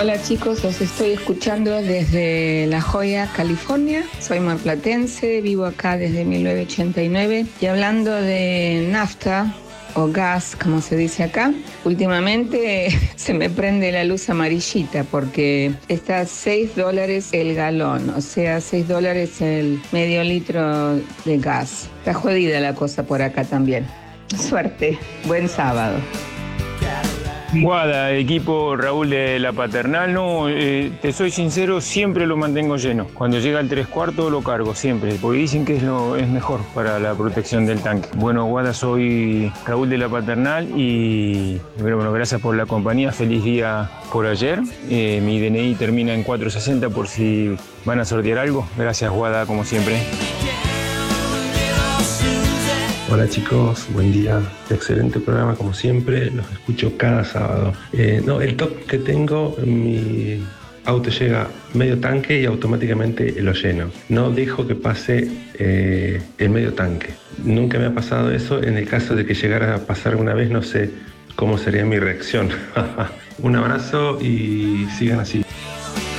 Hola chicos, los estoy escuchando desde La Joya, California. Soy marplatense, vivo acá desde 1989 y hablando de nafta o gas, como se dice acá, últimamente se me prende la luz amarillita porque está a $6 el galón, o sea, $6 el medio litro de gas. Está jodida la cosa por acá también. Suerte, buen sábado. Guada, equipo Raúl de la Paternal, no, te soy sincero, siempre lo mantengo lleno. Cuando llega el 3/4 lo cargo, siempre, porque dicen que es mejor para la protección del tanque. Bueno, Guada, soy Raúl de la Paternal y bueno, gracias por la compañía, feliz día por ayer. Mi DNI termina en 460 por si van a sortear algo. Gracias, Guada, como siempre. Hola chicos, buen día, excelente programa como siempre, los escucho cada sábado. El top que tengo, mi auto llega medio tanque y automáticamente lo lleno. No dejo que pase el medio tanque. Nunca me ha pasado eso, en el caso de que llegara a pasar una vez no sé cómo sería mi reacción. Un abrazo y sigan así.